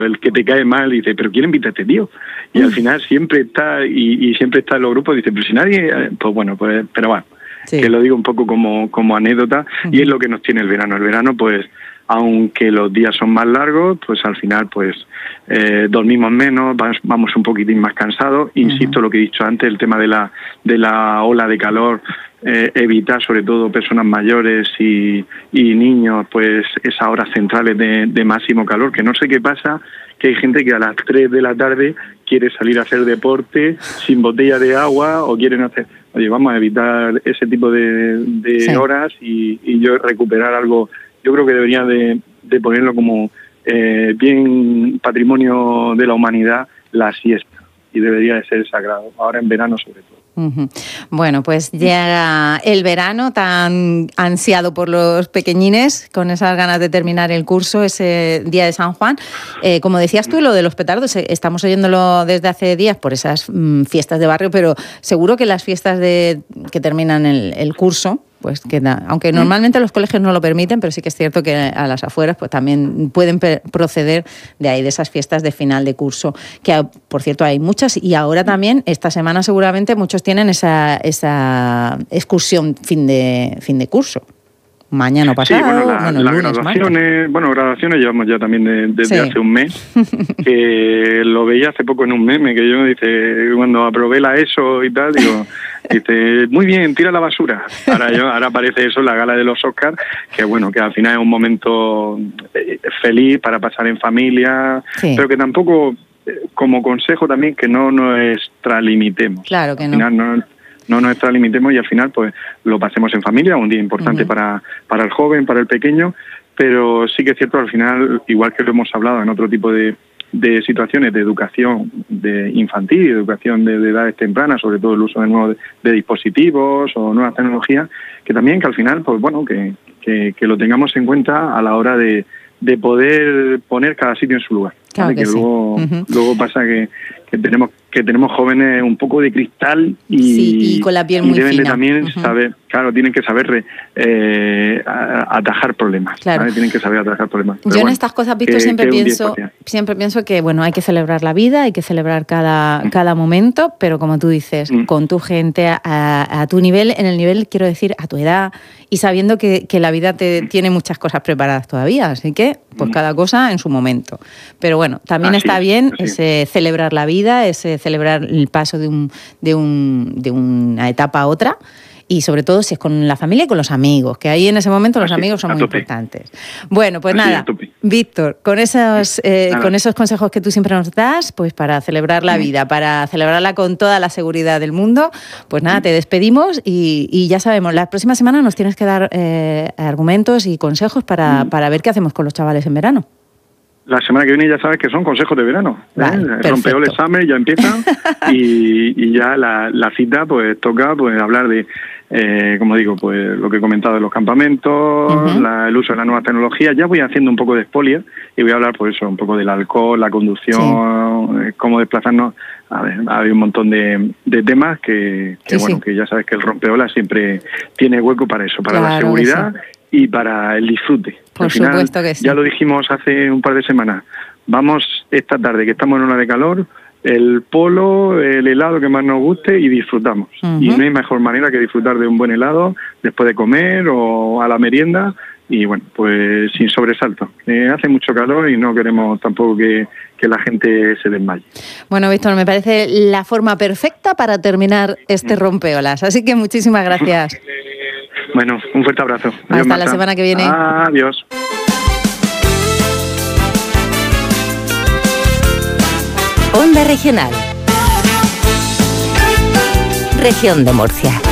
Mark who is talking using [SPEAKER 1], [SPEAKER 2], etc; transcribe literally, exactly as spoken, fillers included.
[SPEAKER 1] el que te cae mal, dice, pero ¿quién invita a este tío? Y al final siempre está, y, y siempre está en los grupos, dice, pero si nadie, pues bueno, pues, pero bueno, sí. Que lo digo un poco como, como anécdota, uh-huh. Y es lo que nos tiene el verano. El verano, pues, aunque los días son más largos, pues al final, pues, eh, dormimos menos, vamos un poquitín más cansados. Uh-huh. Insisto, lo que he dicho antes, el tema de la, de la ola de calor, eh, evitar, sobre todo personas mayores y, y niños, pues, esas horas centrales de, de máximo calor, que no sé qué pasa, que hay gente que a las tres de la tarde quiere salir a hacer deporte sin botella de agua o quieren hacer... Oye, vamos a evitar ese tipo de, de sí. horas y, y yo recuperar algo. Yo creo que debería de, de ponerlo como eh, bien patrimonio de la humanidad, la siesta. Y debería de ser sagrado, ahora en verano sobre todo.
[SPEAKER 2] Uh-huh. Bueno, pues llega el verano tan ansiado por los pequeñines, con esas ganas de terminar el curso, ese día de San Juan. Eh, como decías tú, lo de los petardos, estamos oyéndolo desde hace días por esas mmm, fiestas de barrio, pero seguro que las fiestas de que terminan el, el curso, pues queda, aunque normalmente los colegios no lo permiten, pero sí que es cierto que a las afueras pues también pueden per- proceder de ahí, de esas fiestas de final de curso, que por cierto hay muchas, y ahora también, esta semana seguramente muchos tienen esa, esa excursión fin de, fin de curso. Mañana pasado,
[SPEAKER 1] sí, bueno, la,
[SPEAKER 2] bueno,
[SPEAKER 1] las
[SPEAKER 2] lunes,
[SPEAKER 1] graduaciones, martes. Bueno, graduaciones llevamos ya también de, desde sí. hace un mes, que lo veía hace poco en un meme, que yo, dice, cuando aprobé la ESO y tal, digo, dice, muy bien, tira la basura. Ahora yo, ahora aparece eso en la gala de los Oscars, que bueno, que al final es un momento feliz para pasar en familia, sí. Pero que tampoco, como consejo también, que no nos extralimitemos.
[SPEAKER 2] Claro que
[SPEAKER 1] al
[SPEAKER 2] no.
[SPEAKER 1] Final, no no nos extralimitemos y al final pues lo pasemos en familia, un día importante uh-huh. para, para el joven, para el pequeño, pero sí que es cierto, al final, igual que lo hemos hablado en otro tipo de, de situaciones de educación de infantil, de educación de, de edades tempranas, sobre todo el uso de nuevos de, de dispositivos o nuevas tecnologías, que también que al final, pues bueno, que, que, que lo tengamos en cuenta a la hora de, de poder poner cada sitio en su lugar.
[SPEAKER 2] Claro
[SPEAKER 1] ¿vale?
[SPEAKER 2] que
[SPEAKER 1] que
[SPEAKER 2] sí.
[SPEAKER 1] luego,
[SPEAKER 2] uh-huh.
[SPEAKER 1] luego pasa que, que tenemos que tenemos jóvenes un poco de cristal y,
[SPEAKER 2] sí, y con la piel muy
[SPEAKER 1] deben
[SPEAKER 2] fina.
[SPEAKER 1] De también
[SPEAKER 2] uh-huh.
[SPEAKER 1] saber, claro, tienen que saber eh, atajar problemas,
[SPEAKER 2] claro.
[SPEAKER 1] ¿vale? Tienen que saber atajar problemas. Pero
[SPEAKER 2] Yo
[SPEAKER 1] bueno,
[SPEAKER 2] en estas cosas, Víctor,
[SPEAKER 1] que,
[SPEAKER 2] siempre
[SPEAKER 1] que
[SPEAKER 2] pienso siempre pienso que bueno, hay que celebrar la vida, hay que celebrar cada, mm. cada momento, pero como tú dices, mm. con tu gente, a, a tu nivel, en el nivel, quiero decir, a tu edad, y sabiendo que, que la vida te mm. tiene muchas cosas preparadas todavía, así que pues mm. cada cosa en su momento. Pero bueno, también así está es, bien ese celebrar la vida, ese celebrar el paso de un de un de una etapa a otra, y sobre todo si es con la familia y con los amigos, que ahí en ese momento los así, amigos son muy tope. importantes. Bueno, pues así nada, Víctor, con esos eh, nada. con esos consejos que tú siempre nos das, pues para celebrar la vida, para celebrarla con toda la seguridad del mundo, pues nada, te despedimos y, y ya sabemos, la próxima semana nos tienes que dar eh, argumentos y consejos para, para ver qué hacemos con los chavales en verano.
[SPEAKER 1] La semana que viene ya sabes que son consejos de verano.
[SPEAKER 2] Vale,
[SPEAKER 1] ¿eh? Rompeó el examen, ya empieza y, y ya la, la cita pues toca pues hablar de, eh, como digo, pues lo que he comentado de los campamentos, uh-huh. la, el uso de la nueva tecnología. Ya voy haciendo un poco de spoiler y voy a hablar pues eso, un poco del alcohol, la conducción, sí. eh, cómo desplazarnos. A ver, hay un montón de, de temas que, que sí, bueno, sí. que ya sabes que el rompeolas siempre tiene hueco para eso, para claro la seguridad y para el disfrute.
[SPEAKER 2] Por
[SPEAKER 1] Al final,
[SPEAKER 2] supuesto que sí.
[SPEAKER 1] Ya lo dijimos hace un par de semanas. Vamos esta tarde, que estamos en una de calor, el polo, el helado que más nos guste y disfrutamos. Uh-huh. Y no hay mejor manera que disfrutar de un buen helado después de comer o a la merienda. Y bueno, pues sin sobresalto. Eh, hace mucho calor y no queremos tampoco que, que la gente se desmaye.
[SPEAKER 2] Bueno, Víctor, me parece la forma perfecta para terminar este rompeolas. Así que muchísimas gracias.
[SPEAKER 1] Bueno, un fuerte abrazo.
[SPEAKER 2] Hasta Adiós, la Marta. semana que viene.
[SPEAKER 1] Adiós.
[SPEAKER 3] Onda Regional. Región de Murcia.